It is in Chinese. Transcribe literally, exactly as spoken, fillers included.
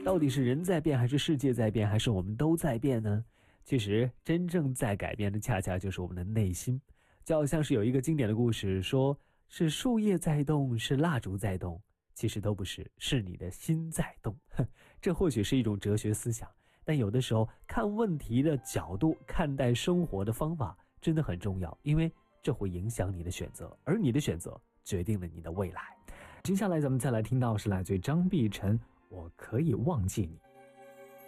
到底是人在变，还是世界在变，还是我们都在变呢？其实真正在改变的恰恰就是我们的内心。就好像是有一个经典的故事说，是树叶在动，是蜡烛在动，其实都不是，是你的心在动。这或许是一种哲学思想，但有的时候看问题的角度，看待生活的方法真的很重要，因为这会影响你的选择，而你的选择决定了你的未来。 接下来咱们再来听到是来自于张碧晨，我可以忘记你。